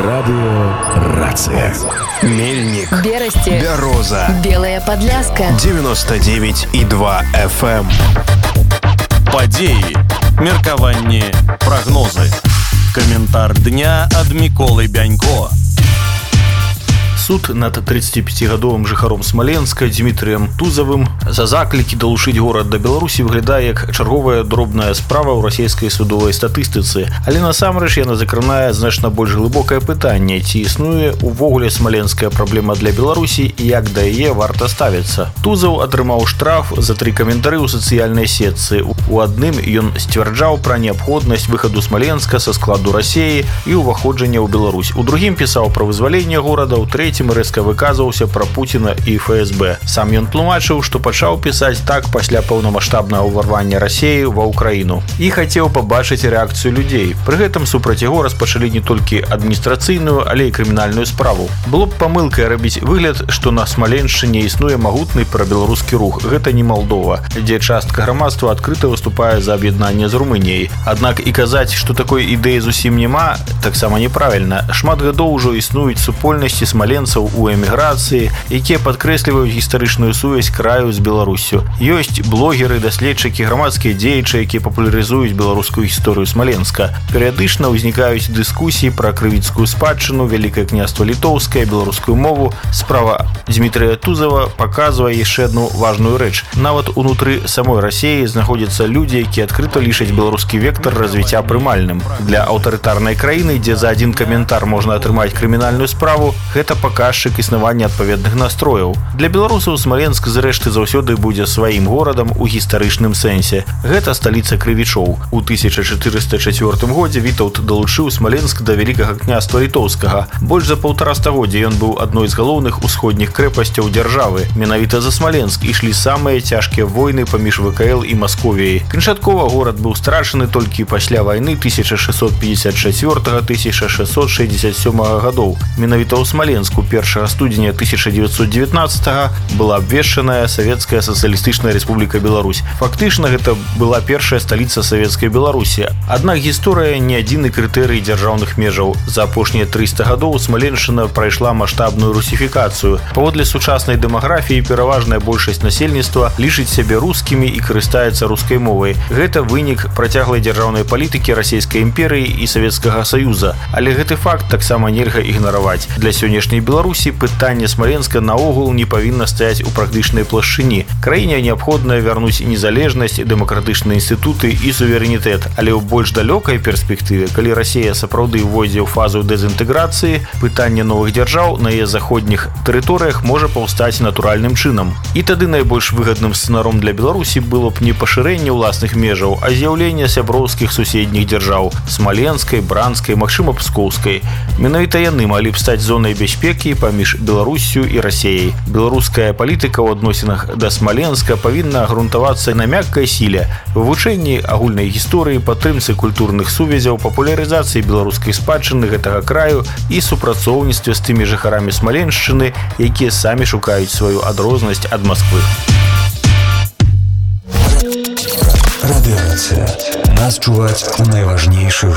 Радиорация. Мельник, Берасти, Бяроза, Белая Подляска, 99,2 FM. Падзеі, меркаванні, прагнозы. Каментар дня ад Міколы Бянько. Суд над 35-гадовым жыхаром Смаленска Дмітрыем Тузавым за заклікі далучыць горад да Беларусі выглядае як чарговая дробная справа ў расійскай судовай статыстыцы. Але насамрэч яна закранае значна больш глыбокае пытанне, ці існуе увогуле смаленская праблема для Беларусі і як да яе варта ставіцца. Тузаў атрымаў штраф за 3 каментары ў сацыяльнай сетцы. У адным ён сцвярджаў пра неабходнасць выхаду Смаленска са складу Расіі і ўваходжання ў Беларусь. У другім пісаў пра вызваленне горада, у трэцім рэзка выказваўся пра Пуціна і ФСБ. Сам ён тлумачыў, што пачаў пісаць так пасля паўнамаштабнага ўварвання Расіі ва ўкраіну і хацеў пабачыць рэакцыю людзей. Пры гэтым супраць яго распачалі не толькі адміністрацыйную, але і крымінальную справу. Было б памылкай рабіць выгляд, што на Смаленшчыне існуе магутны прабеларускі рух. Гэта не Малдова, дзе частка грамадства адкрыта выступае за аб'яднанне з Румыніяй. Аднак і казаць, што такой ідэі зусім няма, таксама неправільна. Шмат гадоў ужо існуюць супольнасці смаленцаў у эміграцыі, якія падкрэсліваюць гістарычную сувязь краю з Беларуссю. Ёсць блогеры, даследчыкі, грамадскія дзеячы, якія папулярызуюць беларускую гісторыю Смаленска. Перыядычна ўзнікаюць дыскусіі пра крывіцкую спадчыну, Вялікае княства літоўскае, беларускую мову. Справа Дмітрыя Тузава паказвае яшчэ адну важную рэч. Нават унутры самой Расіі знаходзяцца людзі, якія адкрыта лічаць беларускі вектар развіцця прымальным. Для аўтарытарнай краіны, дзе за адзін каментар можна атрымаць крымінальную справу, гэта паказчык існавання адпаведных настрояў. Для беларусаў Смаленск зрэшты заўсёды будзе сваім горадам у гістарычным сэнсе. Гэта сталіца крывічоў. У 1404 годзе Вітаўт далучыў Смаленск да Вялікага княства літоўскага. Больш за 1,5 стагоддзя ён быў адной з галоўных усходніх крэпасцяў дзяржавы. Менавіта за Смаленск ішлі самыя цяжкія войны паміж ВКЛ і Масковіяй. Канчаткова горад быў страчаны толькі пасля вайны 1654-1667 гадоў. Менавіта ў Смаленску 1 студзеня 1919 была абвешчаная Савецкая сацыялістычная рэспубліка Беларусь. Фактычна гэта была першая сталіца савецкай Беларусі. Аднак гісторыя не адзіны крытэрый дзяржаўных межаў. За апошнія 300 гадоў Смаленшчына прайшла маштабную русіфікацыю. Паводле сучаснай дэмаграфіі пераважная большасць насельніцтва лічыць сябе рускімі і карыстаецца рускай мовай. Гэта вынік працяглай дзяржаўнай палітыкі Расійскай імперыі і Савецкага Саюза. Але гэты факт таксама нельга ігнараваць. Для сённяшняй Беларусі пытанне Смаленска наогул не павінна стаяць у практычнай плашчыні. Краіне неабходна вярнуць незалежнасць, дэмакратычныя інстытуты і суверэнітэт. Але ў больш далёкай перспектыве, калі Расія сапраўды ўвойдзе ў фазу дэзінтэграцыі, пытанне новых дзяржаў на яе заходніх тэрыторыях можа паўстаць натуральным чынам. І тады найбольш выгадным сцэнаром для Беларусі было б не пашырэнне ўласных межаў, а з'яўленне сяброўскіх суседніх дзяржаў – смаленскай, бранскай, магчыма, пскоўскай. Менавіта яны маглі б стаць зонай бяспекі паміж Беларуссю і Расіяй. Беларуская палітыка ў адносінах да Смаленска павінна грунтавацца на мяккай сіле, вывучэнні агульнай гісторыі, падтрымцы культурных сувязяў, папулярызацыі беларускай спадчыны гэтага краю і супрацоўніцтве з тымі жыхарамі Смаленшчыны, якія самі шукаюць сваю адрознасць ад Масквы. Радиорация. Нас чуваць у найважнейшых